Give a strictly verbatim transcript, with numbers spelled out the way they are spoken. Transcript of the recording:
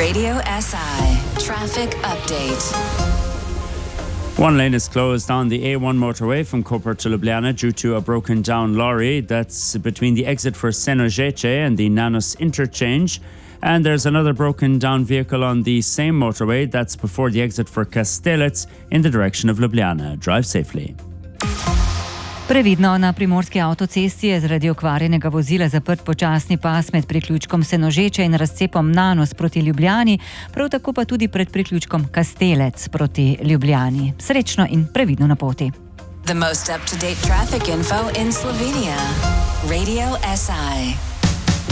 Radio S I Traffic Update. One lane is closed on the A one motorway from Koper to Ljubljana due to a broken down lorry. That's between the exit for Senožeče and the Nanos interchange. And there's another broken down vehicle on the same motorway. That's before the exit for Kastelec in the direction of Ljubljana. Drive safely. Previdno, na primorski avtocesti je zaradi okvarjenega vozila zaprt počasni pas med priključkom Senožeče in razcepom Nanos proti Ljubljani, prav tako pa tudi pred priključkom Kastelec proti Ljubljani. Srečno in previdno na poti. The most up-to-date traffic info in Slovenia. Radio S I.